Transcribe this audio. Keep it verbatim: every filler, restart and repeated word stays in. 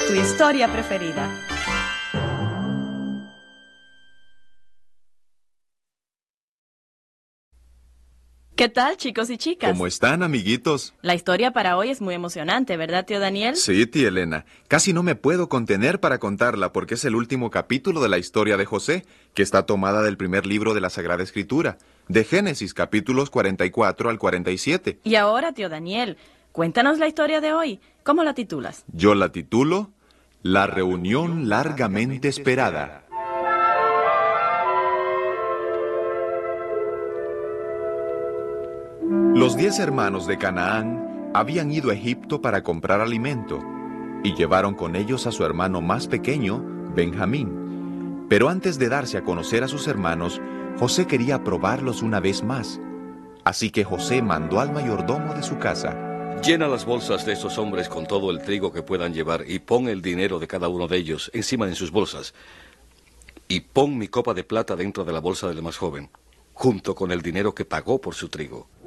tu historia preferida. ¿Qué tal, chicos y chicas? ¿Cómo están, amiguitos? La historia para hoy es muy emocionante, ¿verdad, tío Daniel? Sí, tía Elena. Casi no me puedo contener para contarla porque es el último capítulo de la historia de José, que está tomada del primer libro de la Sagrada Escritura, de Génesis, capítulos cuarenta y cuatro al cuarenta y siete. Y ahora, tío Daniel, cuéntanos la historia de hoy. ¿Cómo la titulas? Yo la titulo La reunión largamente esperada. Los diez hermanos de Canaán habían ido a Egipto para comprar alimento y llevaron con ellos a su hermano más pequeño, Benjamín. Pero antes de darse a conocer a sus hermanos, José quería probarlos una vez más. Así que José mandó al mayordomo de su casa: Llena las bolsas de estos hombres con todo el trigo que puedan llevar y pon el dinero de cada uno de ellos encima de sus bolsas. Y pon mi copa de plata dentro de la bolsa del más joven, junto con el dinero que pagó por su trigo.